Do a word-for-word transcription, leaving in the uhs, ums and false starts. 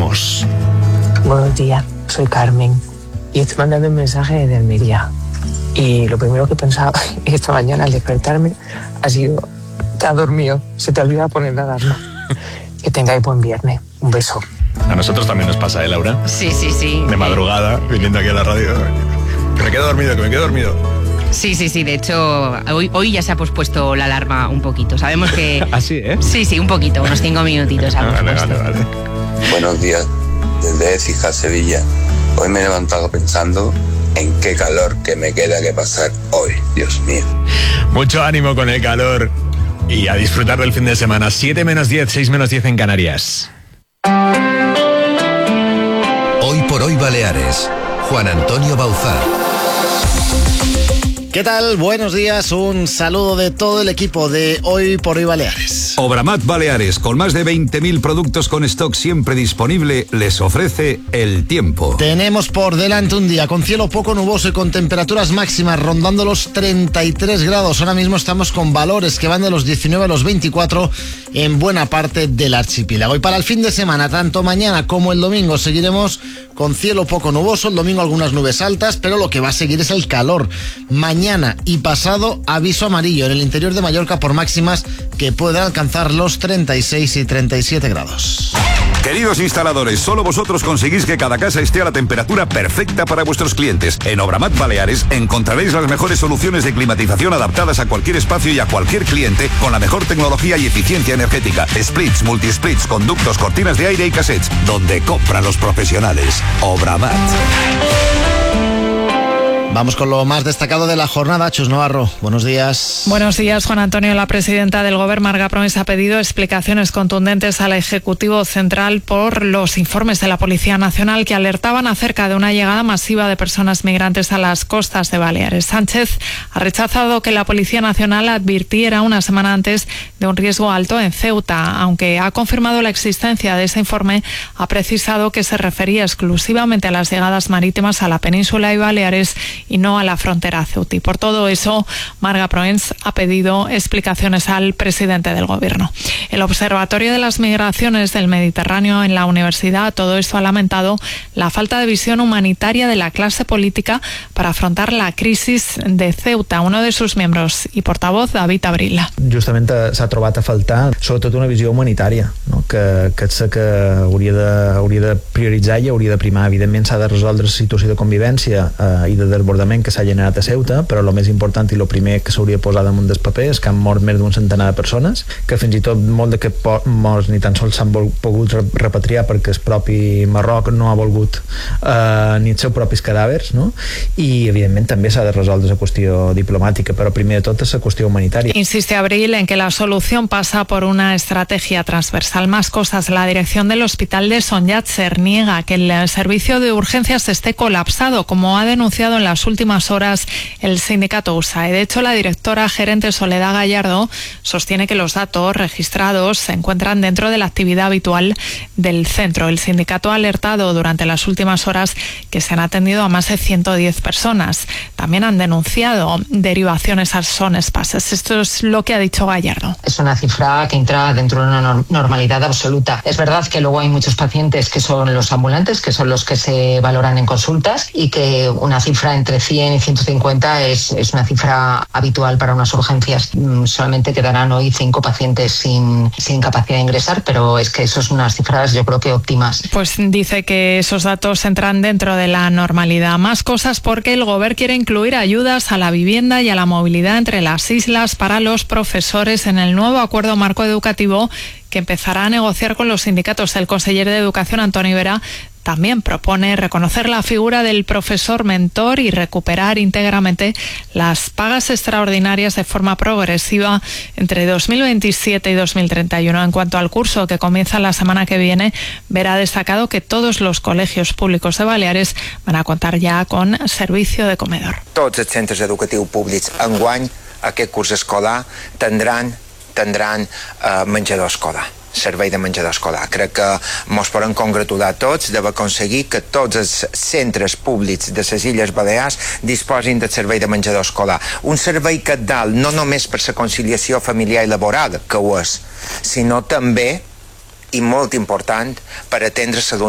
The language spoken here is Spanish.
Comenzamos. Buenos días, soy Carmen y estoy mandando un mensaje de Almería. Y lo primero que pensaba esta mañana al despertarme ha sido: te has dormido, se te olvida poner la alarma. Que tengáis buen viernes. Un beso. A nosotros también nos pasa, ¿eh, Laura? Sí, sí, sí. De madrugada, viniendo aquí a la radio. Que me quedo dormido, que me quedo dormido. Sí, sí, sí. De hecho, hoy, hoy ya se ha pospuesto la alarma un poquito. Sabemos que... ¿Ah, sí, eh? Sí, sí, un poquito. Unos cinco minutitos ha Vale, pospuesto. vale, vale. Buenos días, desde Écija, Sevilla. Hoy me he levantado pensando en qué calor que me queda que pasar hoy, Dios mío. Mucho ánimo con el calor y a disfrutar del fin de semana. siete menos diez, seis menos diez en Canarias. Hoy por hoy Baleares. Juan Antonio Bauzá. ¿Qué tal? Buenos días, un saludo de todo el equipo de Hoy por Hoy Baleares. Obramat Baleares, con más de veinte mil productos con stock siempre disponible, les ofrece el tiempo. Tenemos por delante un día con cielo poco nuboso y con temperaturas máximas rondando los treinta y tres grados. Ahora mismo estamos con valores que van de los diecinueve a los veinticuatro en buena parte del archipiélago. Y para el fin de semana, tanto mañana como el domingo, seguiremos con cielo poco nuboso. El domingo algunas nubes altas, pero lo que va a seguir es el calor. Mañana y pasado, aviso amarillo en el interior de Mallorca por máximas que pueden alcanzar los treinta y seis y treinta y siete grados. Queridos instaladores, solo vosotros conseguís que cada casa esté a la temperatura perfecta para vuestros clientes. En Obramat Baleares encontraréis las mejores soluciones de climatización adaptadas a cualquier espacio y a cualquier cliente con la mejor tecnología y eficiencia energética. Splits, multisplits, conductos, cortinas de aire y cassettes. Donde compran los profesionales. Obramat. Vamos con lo más destacado de la jornada. Chus Navarro, buenos días. Buenos días, Juan Antonio. La presidenta del Gobierno, Marga Proens, ha pedido explicaciones contundentes al Ejecutivo Central por los informes de la Policía Nacional que alertaban acerca de una llegada masiva de personas migrantes a las costas de Baleares. Sánchez ha rechazado que la Policía Nacional advirtiera una semana antes de un riesgo alto en Ceuta. Aunque ha confirmado la existencia de ese informe, ha precisado que se refería exclusivamente a las llegadas marítimas a la península y Baleares y no a la frontera ceutí. Por todo eso, Marga Proens ha pedido explicaciones al presidente del Gobierno. El Observatorio de las Migraciones del Mediterráneo en la universidad, todo esto ha lamentado la falta de visión humanitaria de la clase política para afrontar la crisis de Ceuta. Uno de sus miembros y portavoz, David Abril. Justament s'ha trobat a faltar sobretot una visió humanitària, no? que, que sé que hauria de, hauria de prioritzar i hauria de primar. Evidentment s'ha de resoldre la situació de convivència eh, i de desbordament que s'ha generat a Ceuta, però el més important i el primer que s'hauria de posar damunt del paper és que han mort més d'un centenar de persones, que fins i tot molt d'aquests morts ni tan sols s'han pogut repatriar perquè el propi Marroc no ha volgut eh, ni els seus propis cadàvers, no? I evidentment també s'ha de resoldre la qüestió diplomàtica, però primer de tot és la qüestió humanitària. Insiste Abril en que la solución pasa por una estrategia transversal. Más cosas. La dirección del hospital de Sonjatser niega que el servicio de urgencias esté colapsado, como ha denunciado en las últimas horas el sindicato U S A E. De hecho, la directora gerente Soledad Gallardo sostiene que los datos registrados se encuentran dentro de la actividad habitual del centro. El sindicato ha alertado durante las últimas horas que se han atendido a más de ciento diez personas. También han denunciado derivaciones a Son Espases. Esto es lo que ha dicho Gallardo. Es una cifra que entra dentro de una normalidad absoluta. Es verdad que luego hay muchos pacientes que son los ambulantes, que son los que se valoran en consultas, y que una cifra entre cien y ciento cincuenta es, es una cifra habitual para unas urgencias. Solamente quedarán hoy cinco pacientes sin, sin capacidad de ingresar, pero es que eso son unas cifras yo creo que óptimas. Pues dice que esos datos entran dentro de la normalidad. Más cosas porque el Gobierno quiere incluir ayudas a la vivienda y a la movilidad entre las islas para los profesores en el nuevo acuerdo marco educativo que empezará a negociar con los sindicatos. El conseller de Educación, Antoni Vera, también propone reconocer la figura del profesor mentor y recuperar íntegramente las pagas extraordinarias de forma progresiva entre dos mil veintisiete y dos mil treinta y uno. En cuanto al curso que comienza la semana que viene, Vera ha destacado que todos los colegios públicos de Baleares van a contar ya con servicio de comedor. Tots els centres educatius públics enguany aquest curs escolar tindran, tindran uh, menjador escolar. servei de menjador escolar. Crec que ens podem congratular tots d'haver aconseguit que tots els centres públics de les Illes Balears disposin del servei de menjador escolar. Un servei que dalt no només per la conciliació familiar i laboral, que ho és, sinó també, i molt important, per atendre la